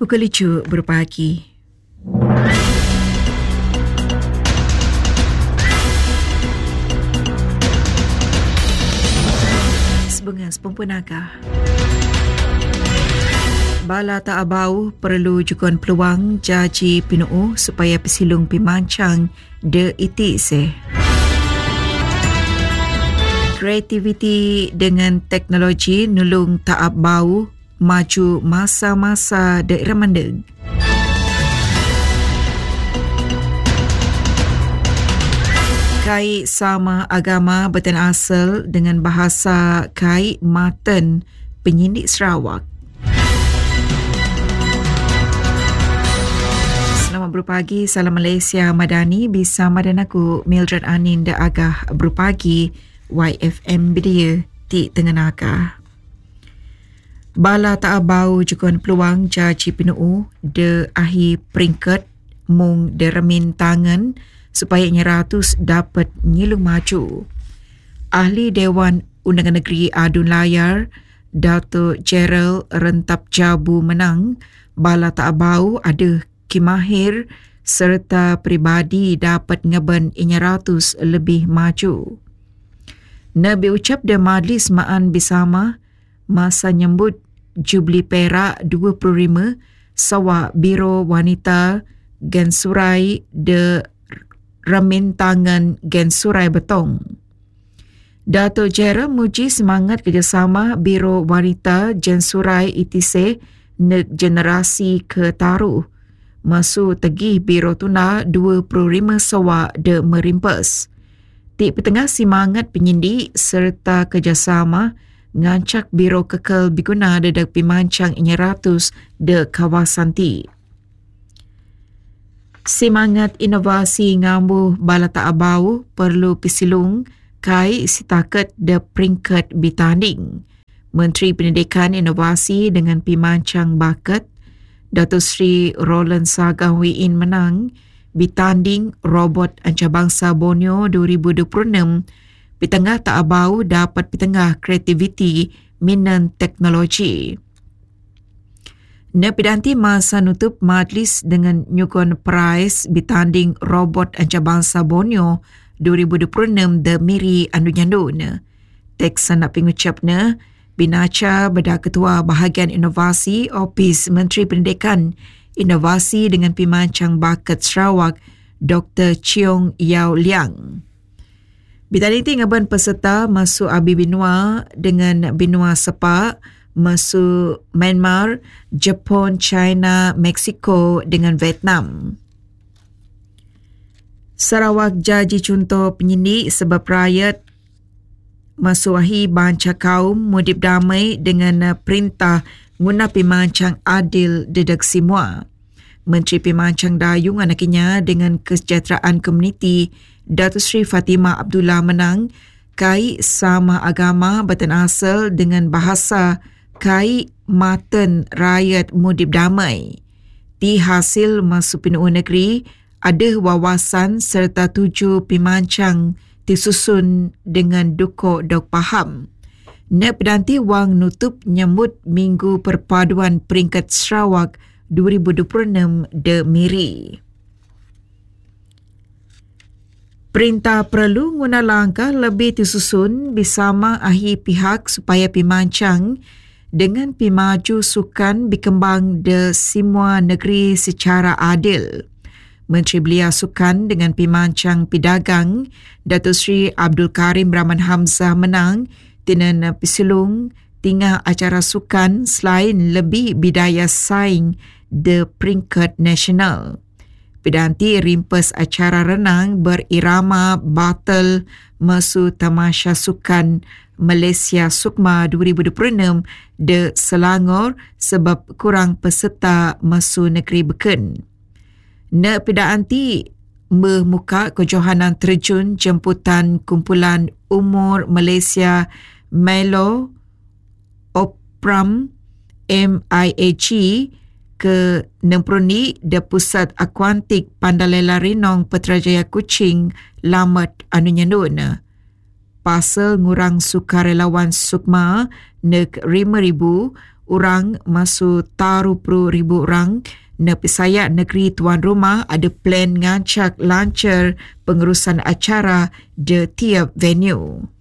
Pukul 7 berpagi. Sebengah Pempunaka. Bala tak abau perlu jukon peluang jaji PNU supaya pesilung pimancang de itise. Kreativiti dengan teknologi nulung tak abau maju masa-masa daerah mandeg. Kai sama agama bertan asal dengan bahasa Kai Maten penyidik Sarawak. Selamat berpagi, salam Malaysia Madani bersama dan aku Mildred Anin da Agah berpagi YFM Bedia di Tengenaka. Bala tak abau jukon peluang jaji PNU de ahi peringkat mung de remin tangan supaya 100 dapat nyilung maju. Ahli Dewan Undangan Negeri Adun Layar, Datuk Gerald Rentap Jabu menang, bala tak abau ada kimahir serta peribadi dapat ngeben 100 lebih maju. Nabi ucap de majlis ma'an bersama masa nyambut Jubli Perak 25 Sawa Biro Wanita Gensurai de Remin Tangan Gensurai Betong. Datuk Jera muji semangat kerjasama Biro Wanita Gensurai ITC nek generasi ketaruh. Masu tegih Biro Tuna 25 Sawa de Merimpes. Di petengah semangat penyindik serta kerjasama ngancak Biro Kekal Biguna dedak pimancang 100 de kawasan ti. Semangat inovasi ngambuh bala tak abau perlu pisilung kai sitaket de peringkat bitanding. Menteri Pendidikan Inovasi dengan pimancang bakat Datuk Seri Roland Sagahwiin menang bitanding robot antarabangsa Borneo 2026. Pitengah tak abau dapat pitengah kreativiti minan teknologi. Nepidanti masa nutup majlis dengan nyukon prize bitanding robot antarabangsa Borneo 2026 de Miri Andunyandu. Teksan nak pengucapnya binaca beda Ketua Bahagian Inovasi Ofis Menteri Pendidikan Inovasi dengan pimancang bakat Sarawak Dr. Cheong Yao Liang. Bitaliti ngaban peserta masuk Abi Benua dengan Benua Sepak, masuk Myanmar, Jepun, China, Mexico dengan Vietnam. Sarawak jaji contoh penyindik sebab rakyat masuk ahi banca kaum mudip damai dengan perintah guna pimancang adil dedak semua. Menteri Pimancang Dayung anaknya dengan kesejahteraan komuniti Datuk Seri Fatimah Abdullah menang kai sama agama bertan asal dengan bahasa kai maten rakyat mudip damai. Di hasil masuk PNU negeri ada wawasan serta 7 pimancang disusun dengan dukuk dok paham. Nepedanti wang nutup nyambut Minggu Perpaduan Peringkat Sarawak 2026 de Miri. Perintah perlu guna langkah lebih disusun bersama ahli pihak supaya pimancang dengan pimaju sukan berkembang de semua negeri secara adil. Menteri Belia Sukan dengan pimancang pidagang Datuk Seri Abdul Karim Rahman Hamzah menang dengan pisilung tinggal acara sukan selain lebih bidaya saing de peringkat nasional. Pidanti rimpas acara renang berirama batal masu Tamasya Sukan Malaysia Sukma 2026 de Selangor sebab kurang peserta masu negeri beken. Nek pidanti memuka kejohanan terjun jemputan kumpulan umur Malaysia Melo Opram MIAG ke Nemproni de Pusat Akuantik Pandalela Rinong Putrajaya Kuching Lamat Anunyandun. Pasal ngurang sukarelawan Sukma nek 5,000 orang masuk taruh ribu orang pesayat negeri tuan rumah ada plan ngancak lancar pengurusan acara di tiap venue.